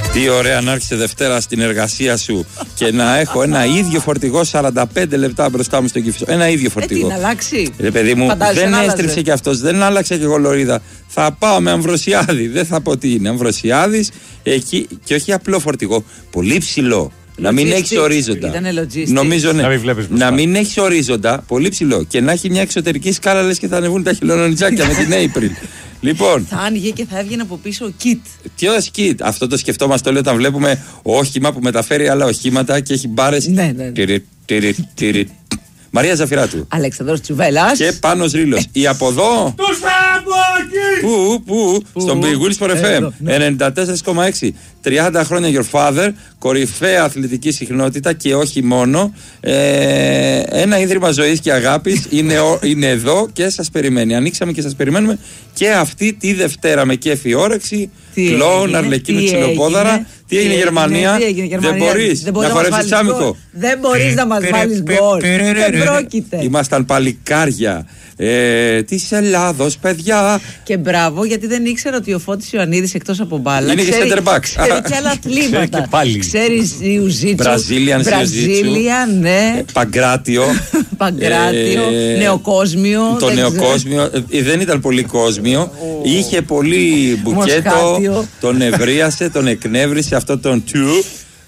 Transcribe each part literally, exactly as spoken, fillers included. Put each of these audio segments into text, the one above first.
Τι ωραία να έρχεσαι Δευτέρα στην εργασία σου και να έχω ένα ίδιο φορτηγό σαράντα πέντε λεπτά μπροστά μου στον Κηφισό. Ένα ίδιο φορτηγό. Ε, τι να αλλάξει. Ρε παιδί μου, Φαντάζεσαι δεν να έστριψε άλλαζε. κι αυτός, δεν άλλαξε κι εγώ λωρίδα. Θα πάω με Αμβροσιάδη. Δεν θα πω τι είναι. Αμβροσιάδης εκεί και όχι απλό φορτηγό. Πολύ ψηλό. Να μην έχει ορίζοντα. Ήτανε logistics. Νομίζω ναι. Να μην βλέπεις να μπροστά. μην έχει ορίζοντα. Πολύ ψηλό. Και να έχει μια εξωτερική σκάλα λες και θα ανεβούν τα χιλονονιτζάκια με την April. Λοιπόν. Θα άνοιγε και θα έβγαινε από πίσω ο kit. Ποιο kit, αυτό το σκεφτόμαστε όλοι όταν βλέπουμε όχημα που μεταφέρει άλλα οχήματα και έχει μπάρες. Ναι, ναι. Τυρι, τυρι, τυρι. Μαρία Ζαφυράτου. Αλέξανδρος Τσουβέλλας. Και Πάνος Ρήλος. Η από εδώ. Τους φάμποκι! Πού, πού, Πού? στον Big Wheels for εφ εμ. Εδώ, ναι. ενενήντα τέσσερα κόμμα έξι. τριάντα χρόνια Your Father. Κορυφαία αθλητική συχνότητα και όχι μόνο. Ε, ένα ίδρυμα ζωής και αγάπης είναι, ο- είναι εδώ και σας περιμένει. Ανοίξαμε και σας περιμένουμε και αυτή τη Δευτέρα με κέφι όρεξη. Τι Κλόουν, έγινε, αρλεκίνο, τι ξυλοπόδαρα. έγινε, Τι έγινε Γερμανία. τι έγινε, Γερμανία. Δεν μπορείς Δεν μπορεί να μας χορέψεις βάλεις τσάμικο. γκολ. Δεν μπορείς να μας βάλεις γκολ. Δεν πρόκειται. Ήμασταν παλικάρια ε, της Ελλάδος, παιδιά. Και μπράβο, γιατί δεν ήξερα ότι ο Φώτης Ιωαννίδης εκτός από μπάλα Είναι και ξέρει, center back. ξέρει και άλλα Ξέρει αθλήματα. και πάλι. Ξέρει Ιουζίτσου, Brazilian Βραζίλια, ναι, Ε, Παγκράτιο. Παγκράτιο, ε, Νεοκόσμιο. Το δεν ξέρω. νεοκόσμιο. ε, Δεν ήταν πολύ κόσμιο. Είχε πολύ μπουκέτο. Μοσχάτιο. Τον ευρίασε, τον εκνεύρισε αυτό τον του.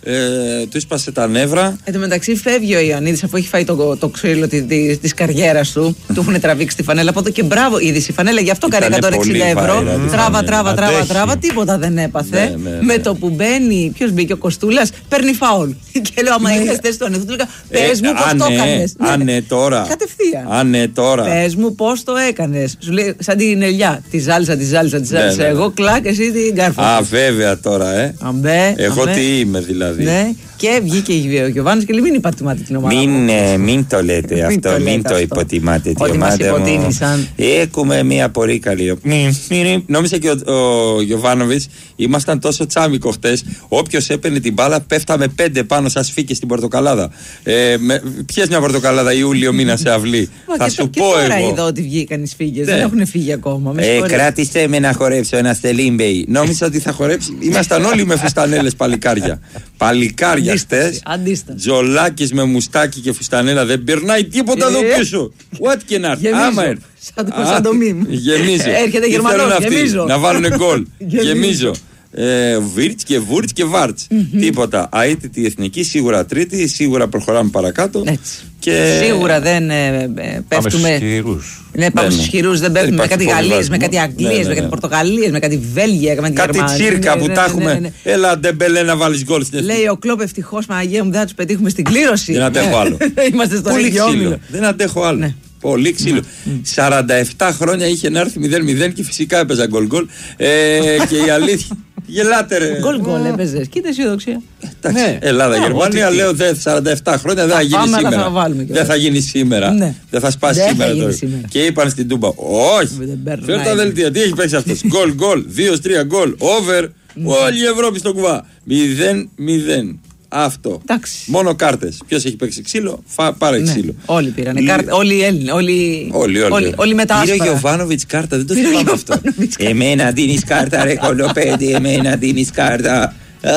Ε, του έσπασε τα νεύρα. Εν τω μεταξύ φεύγει ο Ιωαννίδης αφού έχει φάει το, το ξύλο τη, τη, της καριέρας του. Του έχουν τραβήξει τη φανέλα από εδώ και μπράβο. Είδες η φανέλα, γι' αυτό κάνει Ήτανε εκατόν εξήντα πολύ ευρώ. viral η Τράβα, φανέλα. τράβα, τράβα, Αντέχει. τράβα. Τίποτα δεν έπαθε. Ναι, ναι, ναι. Με το που μπαίνει, ποιος μπήκε, ο Κοστούλας, παίρνει φάουλ. Και λέω, άμα είχες θέση του ανεβού, του έλεγα, πες μου πώς αν το ναι, έκανες. αν ναι, τώρα. Κατευθείαν. Αν ναι, τώρα. Πες μου πώς το έκανες. Σου λέει, σαν την ελιά. Τη ζάλισα, τη ζάλισα, τη Ναι, ζάλισα. ναι. Εγώ κλακ, εσύ την κάρφα. Α, βέβαια τώρα, ε. Αμπέ. Εγώ αμπέ. τι είμαι δηλαδή. Ναι, και βγήκε ο Γιωβάνης και λέει, μην υπατιμάτε την ομάδα. Μην, μου». ε, μην το λέτε Μην αυτό, το μην λέτε το αυτό. υποτιμάτε τη Ότι μας ομάδα μου. υποτίμησαν. Έχουμε μια πολύ καλή. Μη, μη, μη. Νόμιζε και ο, ο Γιωβάνοβιτς, ήμασταν τόσο τσάμικο χτες. Όποιος έπαιρνε την μπάλα, πέφταμε πέντε πάνω σαν σφίκες στην πορτοκαλάδα. Ε, με, πιες μια πορτοκαλάδα Ιούλιο μήνα σε αυλή. Μα Θα και σου το- και πω τώρα εγώ. είδα ότι βγήκαν οι σφίγγες. Ναι. Δεν έχουν φύγει ακόμα. Με Ε, συγχωρείτε. κράτησε με να χορέψω ένα στελίμπεϊ. Νόμιζα ότι θα χορέψει. Ήμασταν όλοι με φουστανέλες παλικάρια. Παλικάρια Αντίσταση, χτες. αντίσταση. Τζολάκης με μουστάκι και φουστανέλα. Δεν περνάει τίποτα εδώ Ε. πίσω. What και να έρθει. Γεμίζω. Άμα έρθει. Σαν το- Α, σαν το μιμ. Γεμίζω. Έρχεται Τι Γερμανός, θέλουν αυτοί, γεμίζω. να βάλουν γκολ. Γεμίζω. Γεμίζω. Ε, Βίρτς και Βούρτς και Βάρτς. Τίποτα. Αίτητη εθνική, σίγουρα τρίτη, σίγουρα προχωράμε παρακάτω. Έτσι. Και... Σίγουρα δεν ε, ε, Πάμε στους πέφτουμε. ισχυρούς. Ναι, πάμε Ναι, στους ναι. ισχυρούς, δεν Δεν πέφτουμε με υπάρχει κάτι Γαλλίες, με υποβιβασμό. κάτι Αγγλίες, Ναι, ναι, με κάτι ναι. Πορτογαλίες, με κάτι Βέλγια, με κάτι Κάτι Γερμανία. τσίρκα Ναι, που ναι, τα ναι, έχουμε. ναι, ναι. Έλα, Ντεμπελέ, να βάλεις γκολ στην εθνική. Λέει ο Κλόπ, ευτυχώς Παναγία μου δεν θα τους πετύχουμε στην κλήρωση. Δεν αντέχω άλλο. Είμαστε στο Πολύ ίδιο ξύλο. όμιλο. Δεν αντέχω άλλο. Ναι. Πολύ ξύλο. σαράντα επτά χρόνια είχε να έρθει μηδέν μηδέν και φυσικά έπαιζα γκολ γκολ. Ε, και η αλήθεια. Γελάτε ρε. Γκολ γκολ έπαιζες. Κοίτα αισιοδοξία. Εντάξει, Ναι. Ελλάδα, Α, Γερμανία, ό,τι τι. λέω δε, σαράντα επτά χρόνια δεν θα γίνει πάμε, αλλά σήμερα. θα βάλουμε κιόλας. Δεν θα γίνει σήμερα. Ναι. Δεν θα σπάσει Δεν θα σήμερα γίνει τώρα. σήμερα. Και είπαν στην Τούμπα, όχι. Δεν περνάει. Φέρ τα δελτία, τι έχει παίξει αυτό. Γκολ, γκολ, δύο τρία γκολ, over. Όλη η Ευρώπη στο κουβά. μηδέν μηδέν. Αυτό. Εντάξει. Μόνο κάρτες. Ποιος έχει παίξει ξύλο, φα, πάρε Ναι, ξύλο. όλοι πήρανε Λι- κάρτα. Όλοι οι Έλληνες. Όλοι, Όλοι, όλοι. όλοι, όλοι με τα Πήρε ο άσπρα. Γιωβάνοβιτς κάρτα, δεν το Πήρε ο θυμάμαι αυτό. Γιωβάνοβιτς κάρτα. Εμένα δίνεις κάρτα, ρε κολοπέδι, εμένα δίνεις κάρτα.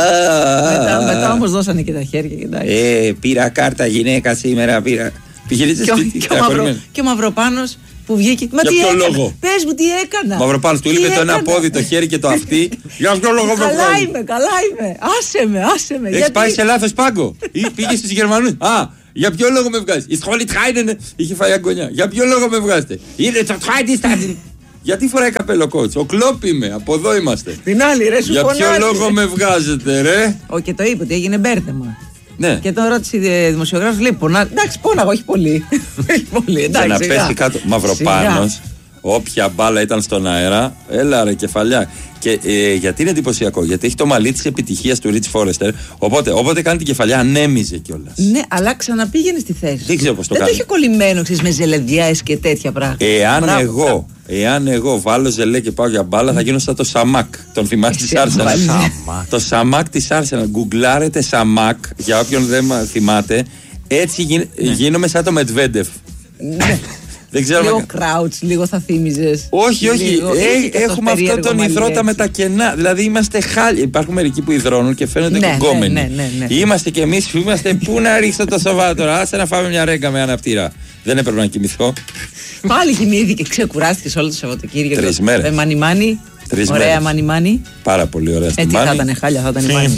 Μετά, μετά όμως δώσανε και τα χέρια και τα Ε, πήρα κάρτα γυναίκα σήμερα, πήρα. Πηγαίνετε Και ο- σπίτι, και ο Μαυρο- περιμένω. και ο Μαυροπάνος που βγήκε. Μα Για τι ποιο έκανα. λόγο? Πες μου τι έκανα. Μαυροπάνος του Τι έλειπε το ένα έκανα? πόδι, το χέρι και το αυτί. Για ποιο λόγο με Καλά βγάζει. είμαι, καλά είμαι. Άσε με, άσε με. Έχεις Γιατί- πάει σε λάθος πάγκο. Ή πήγες στους Γερμανούς. Α, για ποιο λόγο με βγάζεις. Η σχόλη τράινενε. Είχε φάει αγκονιά. Για ποιο λόγο με βγάζετε. Είναι το τράιντι. Γιατί φοράει καπέλο κότσο. Ο Κλόπ είμαι. Από εδώ είμαστε. Την άλλη, ρε, σου Για ποιο φωνάζει. λόγο με βγάζετε, ρε. Ο, και το είπε ότι έγινε μπέρδεμα. Ναι. Και τον ρώτησε η δημοσιογράφος, λέει πονά. Εντάξει, πόναγα, όχι πολύ. Όχι πολύ, Για εντάξει. να σιγά. πέσει κάτω. Μαυροπάνος, όποια μπάλα ήταν στον αέρα, έλα ρε κεφαλιά. Και ε, γιατί είναι εντυπωσιακό, γιατί έχει το μαλλί της επιτυχίας του Ριτς Φόρεστερ. Οπότε, όποτε κάνει την κεφαλιά, ανέμιζε κιόλας. Ναι, αλλά ξαναπήγαινε στη θέση. Δεν ξέρω πώς το Δεν κάνει. το είχε κολλημένο, ξέρεις, με ζελεδιάες και τέτοια πράγματα. Εάν Μπράβο, εγώ, μπράβο. εάν εγώ βάλω ζελέ και πάω για μπάλα, θα γίνω σαν το Σαμάκ. Τον θυμάστε Εσύ της Arsenal. βάλεις. Το Σαμάκ της Arsenal. Γκουγκλάρετε Σαμάκ, για όποιον δεν μα- θυμάται. Έτσι γίν- γίνομαι σαν το Μετβέντεφ. Ναι. Δεν ξέρω. Λίγο με... Crouch, λίγο θα θύμιζες. Όχι, όχι. Λίγο... Ε, έχουμε αυτό τον υδρότα με τα κενά. Δηλαδή είμαστε χάλια. Υπάρχουν μερικοί που υδρώνουν και φαίνονται ναι, γκόμενοι. Ναι, ναι, ναι, ναι. Είμαστε κι εμείς που είμαστε. Πού να ρίξω το σοβά τώρα. Άσε να φάμε μια ρέγγα με αναπτήρα. Δεν έπρεπε να κοιμηθώ. Πάλι κοιμήθηκε, ξεκουράστηκε όλο το Σαββατοκύριακο. Τρεις μέρες. Μανιμάνι. Τρεις ωραία μέρες. Μανιμάνι. Πάρα πολύ ωραία. Ε, τι θα ήταν, χάλια θα ήταν η Μάνι.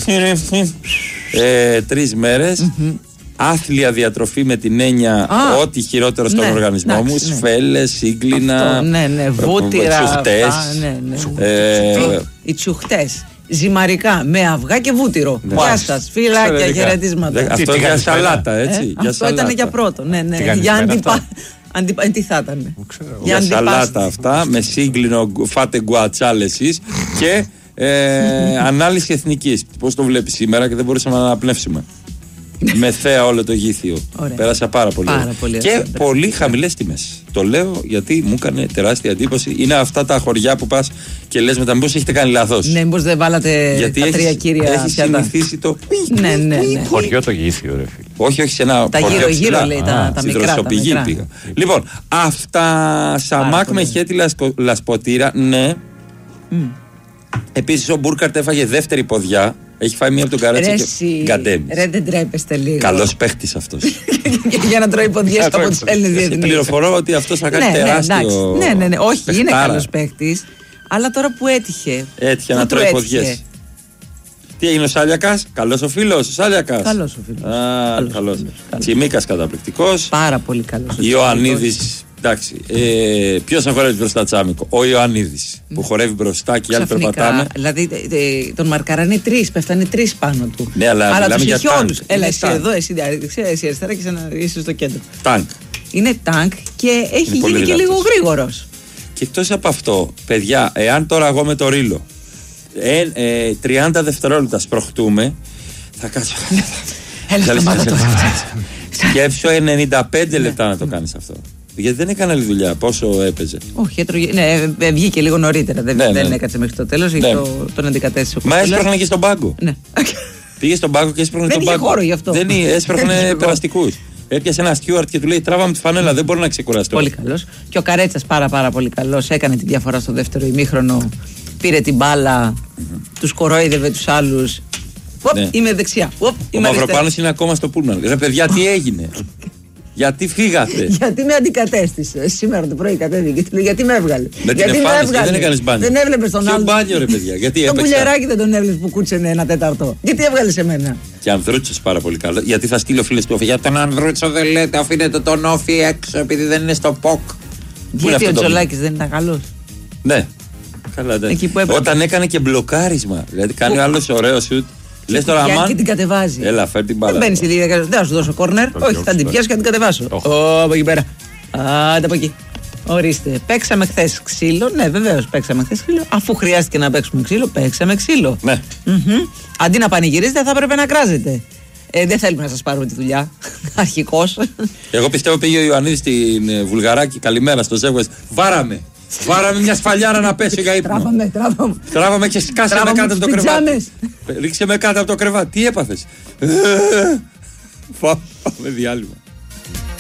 ε, Τρεις μέρες. Mm-hmm. Άθλια διατροφή με την έννοια ah, ό,τι χειρότερο στον ναι, οργανισμό εντάξει, μου. Ναι. Σφέλες, σύγκλινα. Ναι, ναι, βούτυρα. Τσουχτές. Ναι, ναι. Ε, οι τσουχτές. Ζυμαρικά με αυγά και βούτυρο. Ναι. Γεια σας, φιλάκια, χαιρετίσματα. Αυτό για σαλάτα, έτσι. Ε, για αυτό σαλάτα. Ήταν για πρώτο. Ναι, ναι. Για αντιπα... Αντιπα... Τι θα ήταν. Για, για σαλάτα αυτά, με σύγκλινο φάτε γκουατσάλ εσείς και ε, ανάλυση εθνικής. Πώς το βλέπεις σήμερα και δεν μπορούσαμε να αναπνεύσουμε. Με θέα όλο το γήθιο. Ωραία. Πέρασα πάρα πολύ. Πάρα πολύ και ωραία. Πολύ χαμηλές τιμές. Το λέω γιατί μου έκανε τεράστια εντύπωση. Είναι αυτά τα χωριά που πας και λες μετά μήπως έχετε κάνει λάθος. Ναι, μήπως δεν βάλατε γιατί τα έχεις, τρία κύρια. Έχεις συνηθίσει το. Ναι, ναι, ναι. Χωριό το γήθιο, ρε φίλε. Όχι, όχι σε ένα τα χωριό. Τα γύρω-γύρω λέει, τα, τα μικρά. Τα μικρά. Πήγα. Λοιπόν, αυτά σαμάκ με χέτη λασποτήρα, ναι. Mm. Επίσης ο Μπούρκαρτ έφαγε δεύτερη ποδιά. Έχει φάει μία από τον Καρέτσο και γκαντέμις. Ρε, δεν τρέπεστε λίγο. Καλός παίχτης αυτός. Για να τρώει ποδιές από τους Έλληνες διεθνείς. Πληροφορώ ότι αυτός θα κάνει ναι, τεράστιο. Ναι, ναι, ναι. Όχι, παιχτάρα. Είναι καλός παίχτης. Αλλά τώρα που έτυχε. Έτυχε να τρώει ποδιές. Τι έγινε ο Σάλιακας, καλός ο φίλος, ο Σάλιακας. Καλός ο φίλος. Α, καλός. Τσιμίκας καταπληκτικός. Πάρα πολύ καλός. Ιωαννίδης. Εντάξει, ε, ποιος θα χορεύει μπροστά Τσάμικο? Ο Ιωαννίδης mm. που χορεύει μπροστά και οι άλλοι περπατάμε. Δηλαδή ε, τον μαρκαράνε τρεις, πέφτανε τρεις πάνω του. Ναι, αλλά, αλλά τους είχε όλους. Έλα, εσύ τάνκ. Εδώ, εσύ, εσύ αριστερά και εσύ στο κέντρο. Τάγκ. Είναι τάγκ και έχει είναι γίνει και λίγο γρήγορος. Και εκτός από αυτό, παιδιά, εάν τώρα εγώ με το ρίλο ε, ε, τριάντα δευτερόλεπτα σπροχτούμε, θα κάτσω. Έλα, σταμάτα το. Σκέψω ενενήντα πέντε λεπτά να το κάνεις αυτό. Γιατί δεν έκανε άλλη δουλειά. Πόσο έπαιζε? Όχι, έτρωγε. Ναι, βγήκε λίγο νωρίτερα. Δεν, ναι, δεν ναι. έκατσε μέχρι το τέλος. Ναι. Το, τον αντικατέστησε. Μα έσπροχνε και στον πάγκο. Ναι. Πήγε στον πάγκο και έσπροχνε τον πάγκο. Δεν είχε χώρο γι' αυτό. Δεν έσπροχνε περαστικούς. Έπιασε ένα στιούαρτ και του λέει: τράβαμε τη φανέλα, δεν μπορώ να ξεκουραστώ. Πολύ καλός. Και ο Καρέτσας πάρα, πάρα πολύ καλός. Έκανε τη διαφορά στο δεύτερο ημίχρονο. Πήρε την μπάλα, mm-hmm. τους κορόιδευε τους άλλους. Ναι. Είμαι δεξιά. Οπ, ο Μαυροπάνος είναι ακόμα στο πούλμαν. Ρε παιδιά, τι έγινε? Γιατί φύγατε? Γιατί με αντικατέστησε. Σήμερα το πρωί κατέβηκε και του λέει: γιατί με έβγαλε? Με την εμφάνιση και δεν έκανες μπάνιο. Δεν έβλεπε τον άλλο. Ποιο μπάνιο, ρε παιδιά? Γιατί το πουλεράκι δεν τον έβλεπε που κούτσενε ένα τέταρτο. Γιατί έβγαλε σε μένα? Και Ανδρούτσος πάρα πολύ καλό. Γιατί θα στείλω φίλες του Όφη. Για τον Ανδρούτσο δεν λέτε, αφήνετε τον Όφη έξω επειδή δεν είναι στο ΠΟΚ. Γιατί ο Τζολάκης δεν ήταν καλός? Ναι. Καλά, ναι. Όταν έκανε και μπλοκάρισμα. Δηλαδή κάνει άλλο ωραίο σουτ. Λες τώρα αμάν. Και την κατεβάζει. Έλα, φέρ την μπάλα. Δεν μπαίνει στη διαδικασία. Δεν θα σου δώσω κόρνερ. Όχι, θα την πιάσω και θα την κατεβάσω. Ω, από εκεί πέρα. Άντε από εκεί. Ορίστε. Παίξαμε χθες ξύλο. Ναι, βεβαίως παίξαμε χθες ξύλο. Αφού χρειάστηκε να παίξουμε ξύλο, παίξαμε ξύλο. Ναι. Αντί να πανηγυρίζετε, θα έπρεπε να κράζετε. Ε, δεν θέλουμε να σας πάρουμε τη δουλειά. Αρχικώς. Εγώ πιστεύω πήγε ο Ιωαννίδης στην Βουλγαράκη. Καλημέρα στο Ζεύγος. Βάραμε. Βάραμε μια σφαλιάρα να πέσει για ύπνο. Τράβαμε, τράβαμε. Τράβαμε και σκάσε με κάτω από το κρεβάτι. Ρίξε με κάτω από το κρεβάτι. Τι έπαθες? Πάμε διάλειμμα.